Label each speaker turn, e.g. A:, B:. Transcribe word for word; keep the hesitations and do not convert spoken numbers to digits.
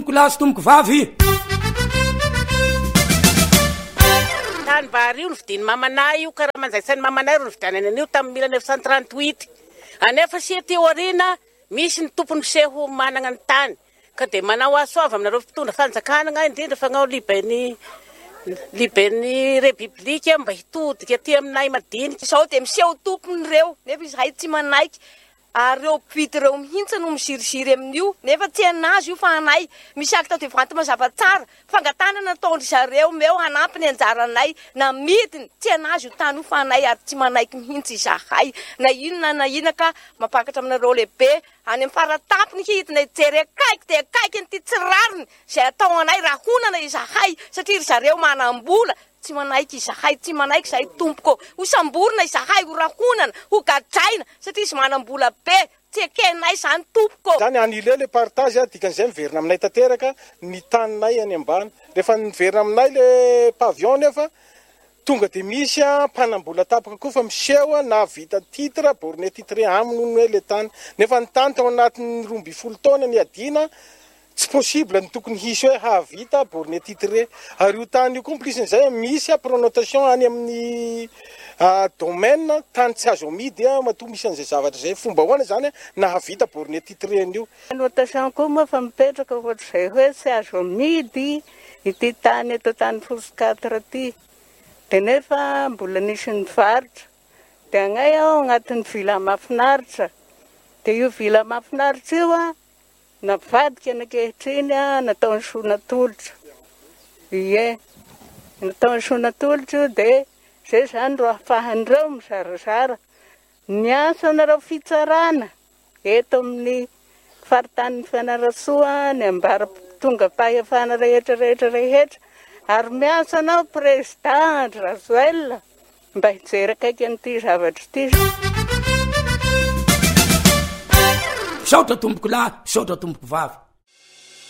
A: Lasy tomboko vavy
B: tany vary io novidiny mamanay io karaha manjaitsany mamanay ro novidianany an'io tamin'ny mille neuf cent trente-huit anefa sia ty orina misy ny tompony seho manana ny tany ka de manao asoava aminareo fitondra fanjakana indrindra fagnao libeny libeny repiblika mba hitodika ty aminay madinika
C: sao de miseho tompony reo nefa izy hay tsy manaiky ary reo mpivity reo mihitsy no misiriziry amin'io nefa tsy anazy io fa anay misy aky tao de vanty mazava tsara fangatanana nataondry zareo meo hanampy ny anjaranay na midiny tsy anazy io tany io fa anay ary tsy manaiky mihitsy izahay na inona na ina ka mapakatra aminareo lehibe any amin'ny faratapony hidina jery akaiky de akaiky ny ty tsirariny zay atao anay raha honana izahay satria ry zareo manam-bola tsy manaiky izahay tsy manaiky zahay tompoko ho samborina izahay ho rahonana ho gadraina satria izy manam-bola be tsy ekenay zany tompoko
D: zany anile le partage dikan'izay miverina aminay tanteraka ny taninay any ambany rehefa niverina aminay le pavion nefa tonga de misy a mpanambola tapaka koa fa miseho na vita titre borné titre aminy hoe le tany nefa ny tany tao anatin'ny roa amby folo taona ny adina tsy possible ny tokony hisy hoe havita borné titre ary io tany io complicen'izay misy a pronotation any amin'ny domaine tany tsy azo amidy a mato misy an'izay zavatra zay fomba hoana zany na havita borné titre an'io
E: notation koa moa fa mipetraka ohatr'izay hoe tsy azo amidy ity tany eto tany fosikatra ty de nefa mbola nisy ny varitra de agnay aho agnatin'ny vila mahafinaritra de io vila mahafinaritra io a navadika nakehitriny a natao ny sonatolotra ie natao ny sonatolotra io de zay zany ro ahafahan'ireo mizarazara ny asa anareo fitsarana eto amin'ny faritany fianarasoa ny ambara tonga fahefana rehetra rehetra rehetra ary miasa anao président Razoel mba hijery akaiky an'ity zavatra ity
A: saotra tomboko lahy saotra tomboko vavy